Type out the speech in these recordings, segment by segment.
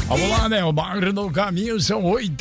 Vamos lá, né? O Bar do Caminho são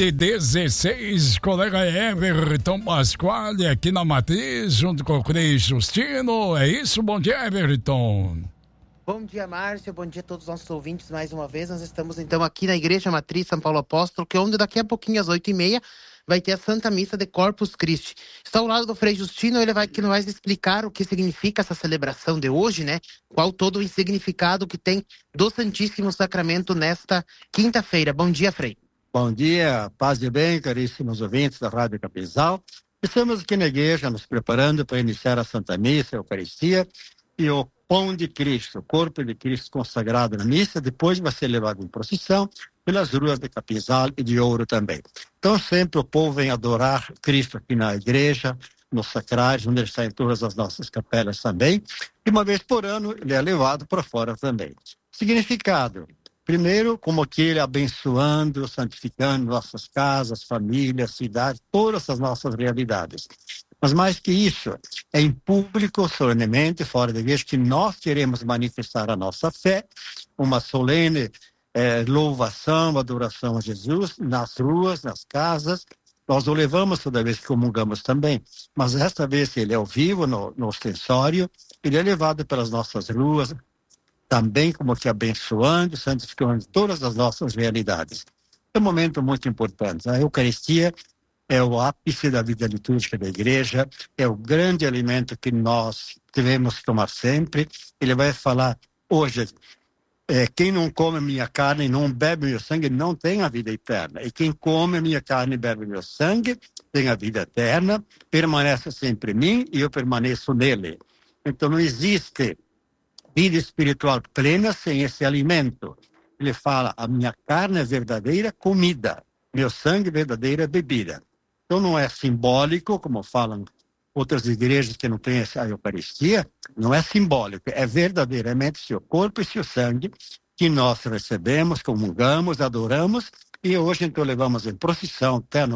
8h16. Colega Everton Pasquale aqui na Matriz, junto com o Cris Justino. É isso? Bom dia, Everton. Bom dia, Márcio. Bom dia a todos os nossos ouvintes mais uma vez. Nós estamos então aqui na Igreja Matriz São Paulo Apóstolo, que onde daqui a pouquinho, às 8h30, vai ter a Santa Missa de Corpus Christi. Está ao lado do Frei Justino, ele vai explicar o que significa essa celebração de hoje, né? Qual todo o significado que tem do Santíssimo Sacramento nesta quinta-feira. Bom dia, Frei. Bom dia, paz e bem, caríssimos ouvintes da Rádio Capinzal. Estamos aqui na igreja nos preparando para iniciar a Santa Missa, a Eucaristia, e o Pão de Cristo, o corpo de Cristo consagrado na missa, depois vai ser levado em procissão pelas ruas de Capinzal e de Ouro também. Então sempre o povo vem adorar Cristo aqui na igreja, nos sacrários, onde ele está em todas as nossas capelas também, e uma vez por ano ele é levado para fora também. Significado: primeiro, como que ele abençoando, santificando nossas casas, famílias, cidades, todas as nossas realidades. Mas mais que isso, é em público, solenemente, fora da igreja, que nós queremos manifestar a nossa fé, uma solene louvação, adoração a Jesus, nas ruas, nas casas. Nós o levamos toda vez que comungamos também, mas esta vez ele é ao vivo, no ostensório, ele é levado pelas nossas ruas, também como que abençoando, santificando todas as nossas realidades. É um momento muito importante. A Eucaristia é o ápice da vida litúrgica da igreja, é o grande alimento que nós devemos tomar sempre. Ele vai falar hoje, quem não come minha carne e não bebe meu sangue não tem a vida eterna. E quem come minha carne e bebe meu sangue tem a vida eterna, permanece sempre em mim e eu permaneço nele. Então não existe vida espiritual plena sem esse alimento. Ele fala, a minha carne é verdadeira comida, meu sangue é verdadeira bebida. Então não é simbólico, como falam outras igrejas que não têm a Eucaristia, não é simbólico, é verdadeiramente seu corpo e seu sangue que nós recebemos, comungamos, adoramos, e hoje então levamos em procissão até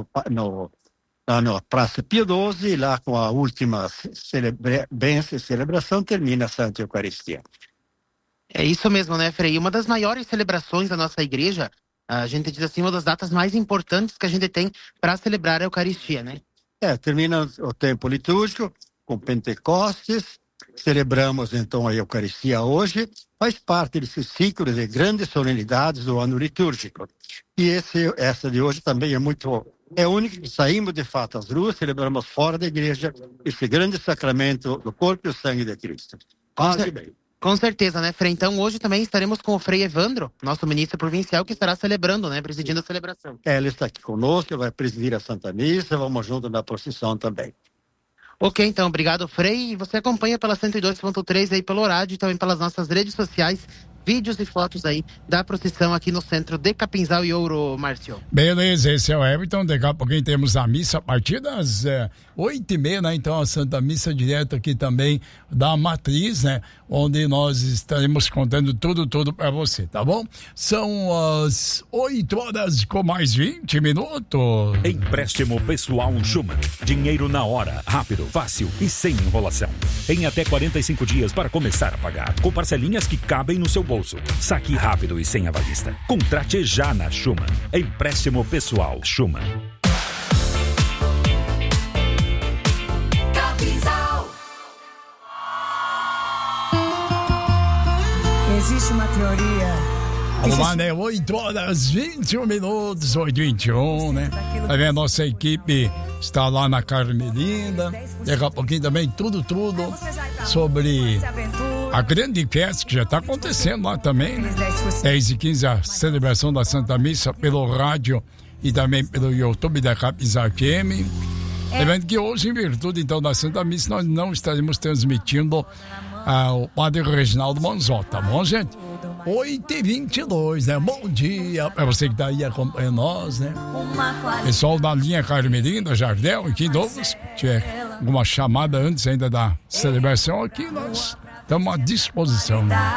na Praça Pio XII, e lá com a última bênção e celebração termina a Santa Eucaristia. É isso mesmo, né, Frei? Uma das maiores celebrações da nossa igreja, a gente diz assim, uma das datas mais importantes que a gente tem para celebrar a Eucaristia, né? Termina o tempo litúrgico com Pentecostes, celebramos então a Eucaristia hoje, faz parte desse ciclo de grandes solenidades do ano litúrgico. E essa de hoje também é única que saímos de fato às ruas, celebramos fora da igreja esse grande sacramento do corpo e o sangue de Cristo. Paz e bem. Com certeza, né, Frei? Então, hoje também estaremos com o Frei Evandro, nosso ministro provincial, que estará celebrando, né, presidindo a celebração. Ele está aqui conosco, vai presidir a Santa Missa, vamos junto na procissão também. Ok, então, obrigado, Frei. E você acompanha pela 102.3 aí pelo rádio e também pelas nossas redes sociais, vídeos e fotos aí da procissão aqui no centro de Capinzal e Ouro, Márcio. Beleza, esse é o Everton. Daqui a pouquinho temos a missa a partir das 8h30, né? Então a Santa Missa direto aqui também da Matriz, né? Onde nós estaremos contando tudo para você, tá bom? São as 8h com mais 20 minutos. Empréstimo pessoal Schumann. Dinheiro na hora, rápido, fácil e sem enrolação. Em até 45 dias para começar a pagar, com parcelinhas que cabem no seu bolso. Saque rápido e sem avalista. Contrate já na Schumann. Empréstimo pessoal Schumann. Existe uma teoria. Vamos lá, né? 8h21, 8h21, né? Aí a nossa equipe está lá na Carmelinda. Daqui a pouquinho também tudo sobre a grande festa que já está acontecendo lá também, né? 10h15 a celebração da Santa Missa pelo rádio e também pelo YouTube da Capinzal FM. Lembrando que hoje, em virtude então da Santa Missa, nós não estaremos transmitindo o Padre Reginaldo Manzotti, tá bom, gente? 8h22, né? Bom dia para você que está aí acompanhando nós, né? Pessoal da linha Carmelinda, Jardel, aqui Douglas, tiver alguma chamada antes ainda da celebração aqui, nós estamos à disposição, né?